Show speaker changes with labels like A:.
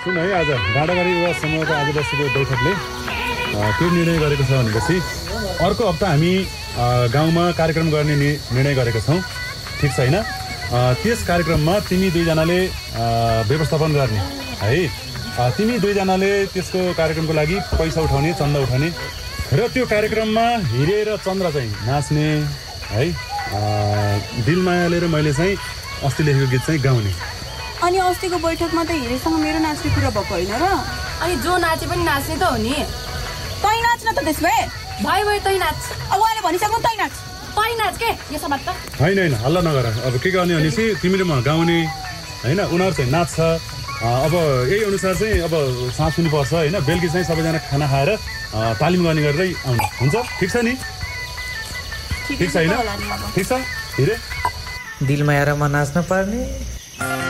A: सुन है आज डाँडागाडी युवा समूहको आज बसेको बैठकले के निर्णय गरेको छ भनेपछि अर्को हप्ता हामी गाउँमा कार्यक्रम गर्ने निर्णय गरेका छौँ। ठिक छ हैन? त्यस कार्यक्रममा तिमी दुईजनाले व्यवस्थापन गर्ने है। तिमी दुईजनाले त्यसको कार्यक्रमको लागि पैसा उठाउने, चन्दा उठाउने र त्यो कार्यक्रममा हिरे र चन्द्र चाहिँ नाच्ने है। दिलमायाले र मैले चाहिँ अस्ति लेखेको गीत चाहिँ गाउने।
B: अनि अस्तिको बैठकमा त हिरेसँग मेरो नाच्ने कुरा भएको होइन र?
C: अनि जो नाचे पनि नाच्ने त हो नि।
B: तै नाच न त त्यसमा।
C: भाइ भाइ तै नाच।
B: अब उहाँले भनिसक्नु तै नाच।
C: तै नाच के यो सब त
A: होइन हल्ला नगर। अब के गर्ने भनेपछि तिमीले म गाउने हैन, उनीहरू चाहिँ नाच्छ। अब यही अनुसार चाहिँ अब साँझ हुनुपर्छ हैन। बेलुकी चाहिँ सबैजना खाना खाएर तालिम गर्ने गरेरै आउनु हुन्छ। ठिक छ नि? ठिक छ हैन? ठिक छ हिरे?
D: दिलमाया र म नाच्न पर्ने।